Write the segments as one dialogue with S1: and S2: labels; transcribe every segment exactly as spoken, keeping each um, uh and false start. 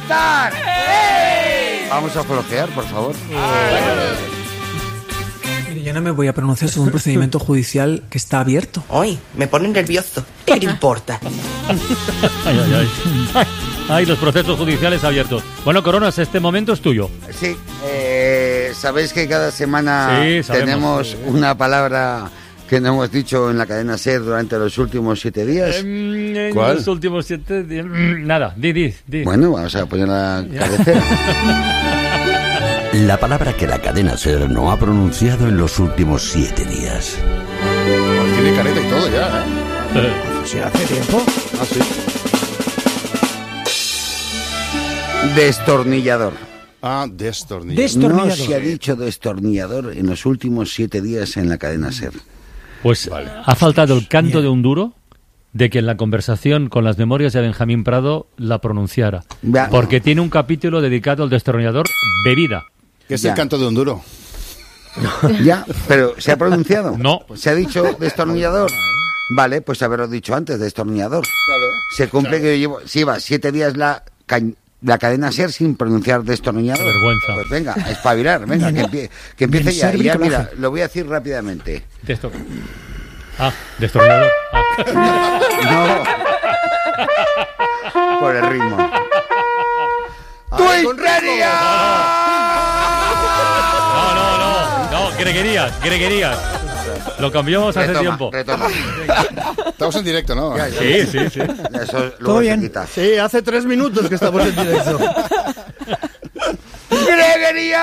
S1: estar. ¡Ey! Vamos a flojear, por favor.
S2: Mire, yo no me voy a pronunciar sobre un procedimiento judicial que está abierto.
S3: Ay, me pone nervioso. ¿Qué le importa?
S4: Ay, ay, ay. Ay, ay, los procesos judiciales abiertos. Bueno, Coronas, este momento es tuyo.
S1: Sí, eh, sabéis que cada semana
S4: Sí, sabemos,
S1: tenemos
S4: sí.
S1: una palabra que no hemos dicho en la cadena SER durante los últimos siete días.
S4: Eh, en
S1: ¿Cuál?
S4: los últimos siete días. mm, Nada, di, di, di.
S1: Bueno, vamos a ponerla a cabecera.
S5: La palabra que la cadena SER no ha pronunciado en los últimos siete días.
S6: Pues tiene careta y todo ya, ¿eh?
S4: Eh,
S7: ¿Sí, hace tiempo?
S6: Ah, sí.
S1: Destornillador.
S6: Ah, destornillador.
S7: Destornillador.
S1: No se ha dicho destornillador en los últimos siete días en la cadena SER.
S4: Pues
S6: Vale.
S4: ha faltado el canto
S7: Bien.
S4: de un duro de que en la conversación con las memorias de Benjamín Prado la pronunciara.
S1: Ya.
S4: Porque tiene un capítulo dedicado al destornillador bebida.
S6: ¿Qué es
S1: Ya.
S6: el canto de un duro?
S1: Ya, pero ¿se ha pronunciado?
S4: No.
S1: ¿Se ha dicho destornillador? Vale, pues haberlo dicho antes, destornillador. Se cumple que yo llevo, si lleva siete días la, ca- la cadena SER sin pronunciar destornillador.
S4: Qué vergüenza.
S1: Pues venga, a espabilar, venga, que, empie- que empiece
S7: Bien,
S1: ya.
S7: ser
S1: Y ya,
S7: bricolaje.
S1: mira, lo voy a decir rápidamente.
S4: Destor- Ah, destornillador. Ah.
S1: No. Por el ritmo.
S6: ¡Ay, con
S1: ¡Tuitería!
S4: No, no, no, no, greguerías, greguerías. Lo cambiamos hace
S1: Retoma,
S4: tiempo.
S1: retoma.
S6: Estamos en directo, ¿no?
S1: Ya, ya.
S4: Sí, sí, sí.
S1: Eso luego
S7: Todo
S1: se
S7: bien.
S1: quita.
S8: Sí, hace tres minutos que estamos en directo.
S1: ¡Greguería!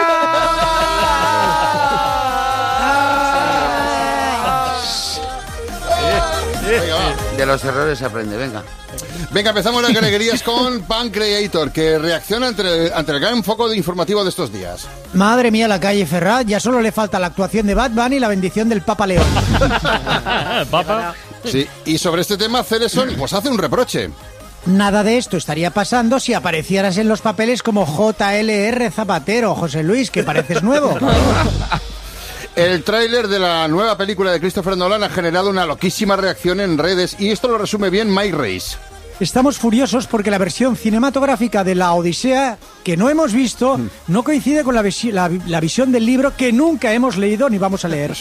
S6: Venga, va.
S1: De los errores se aprende, venga.
S6: Venga, empezamos las greguerías con Pancreator, que reacciona ante, ante el gran foco de informativo de estos días.
S7: Madre mía, la calle Ferrat, ya solo le falta la actuación de Bad Bunny y la bendición del Papa León.
S4: Papa.
S6: Sí, y sobre este tema, Cereson pues hace un reproche.
S7: Nada de esto estaría pasando si aparecieras en los papeles como J L R Zapatero, José Luis, que pareces nuevo.
S6: El tráiler de la nueva película de Christopher Nolan ha generado una loquísima reacción en redes y esto lo resume bien Mike Reis.
S7: Estamos furiosos porque la versión cinematográfica de La Odisea, que no hemos visto, no coincide con la, visi- la, la visión del libro que nunca hemos leído ni vamos a leer.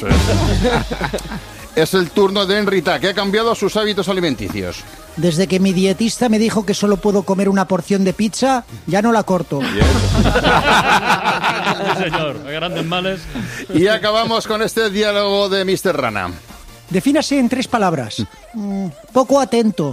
S6: Es el turno de Enrita, que ha cambiado sus hábitos alimenticios.
S7: Desde que mi dietista me dijo que solo puedo comer una porción de pizza, ya no la corto.
S4: Sí, señor. Grandes males.
S6: Y acabamos con este diálogo de mister Rana.
S7: Defínase en tres palabras. Mm, poco atento.